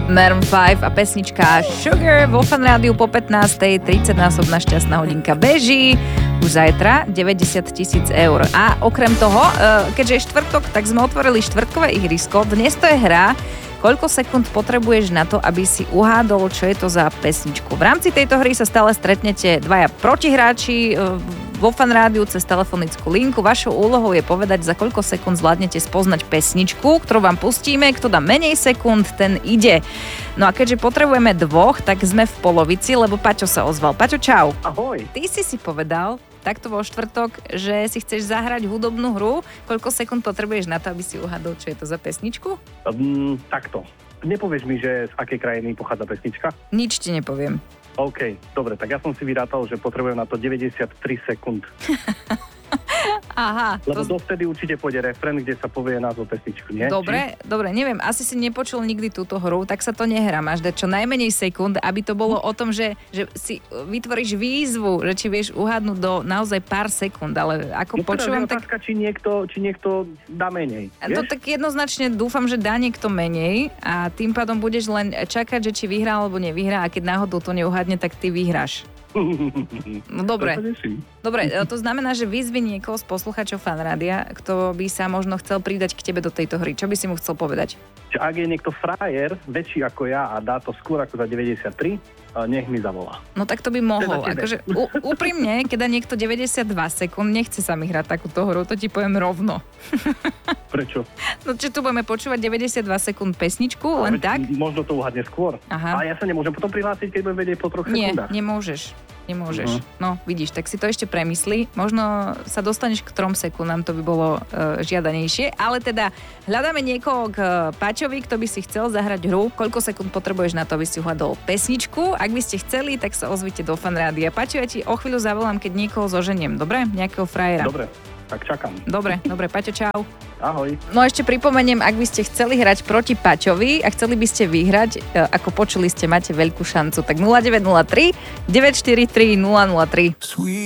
Maroon 5 a pesnička Sugar vo Fan Rádiu po 15. 30-násobná šťastná hodinka beží. Už zajtra 90 000 eur. A okrem toho, keďže je štvrtok, tak sme otvorili štvrtkové ihrisko. Dnes to je hra, koľko sekúnd potrebuješ na to, aby si uhádol, čo je to za pesničku. V rámci tejto hry sa stále stretnete dvaja protihráči vo Fan Rádiu cez telefonickú linku. Vašou úlohou je povedať, za koľko sekúnd zvládnete spoznať pesničku, ktorú vám pustíme. Kto dá menej sekúnd, ten ide. No a keďže potrebujeme dvoch, tak sme v polovici, lebo Paťo sa ozval. Paťo, čau. Ahoj. Ty si povedal takto vo štvrtok, že si chceš zahrať hudobnú hru. Koľko sekúnd potrebuješ na to, aby si uhádol, čo je to za pesničku? Takto. Nepovieš mi, že z akej krajiny pochádza pesnička? Nič ti nepoviem. OK, dobre, tak ja som si vyrátal, že potrebujem na to 93 sekúnd. Aha. Lebo dovtedy určite pôjde refrén, kde sa povie názov pesničku, nie? Dobre, neviem, asi si nepočul nikdy túto hru, tak sa to nehrá. Máš dať čo najmenej sekúnd, aby to bolo o tom, že si vytvoríš výzvu, že či vieš uhádnuť do naozaj pár sekúnd, ale ako počúvam, tak... Otázka, či niekto dá menej, to tak jednoznačne dúfam, že dá niekto menej a tým pádom budeš len čakať, že či vyhrá alebo nevyhrá a keď náhodou to neuhádne, tak ty vyhráš. No dobre. Dobre, to znamená, že vyzvi niekoho z poslucháčov Fan Rádia, kto by sa možno chcel pridať k tebe do tejto hry. Čo by si mu chcel povedať? Čiže ak je niekto frajer, väčší ako ja a dá to skôr ako za 93, nech mi zavolá. No tak to by mohol. Akože úprimne, keď dá niekto 92 sekúnd, nechce sa mi hrať takúto hru, to ti poviem rovno. Prečo? No či tu budeme počúvať 92 sekúnd pesničku, len tak? Možno to uhadne skôr. Aha. Ale ja sa nemôžem potom prihlásiť, keď budem vedieť po 3 sekundách. Nie, nemôžeš. No, vidíš, tak si to ešte premysli. Možno sa dostaneš k 3 sekundám, to by bolo žiadanejšie. Ale teda hľadáme niekoho k Paťovi, kto by si chcel zahrať hru. Koľko sekúnd potrebuješ na to, aby si uhádol pesničku? Ak by ste chceli, tak sa ozvite do Fan Rádia. Paťo, ja ti o chvíľu zavolám, keď niekoho zoženiem. Dobre? Nejakého frajera. Dobre, tak čakám. Dobre, Paťo, čau. Ahoj. No ešte pripomeniem, ak by ste chceli hrať proti Paťovi a chceli by ste vyhrať, ako počuli ste, máte veľkú šancu. Tak 0903 943 003.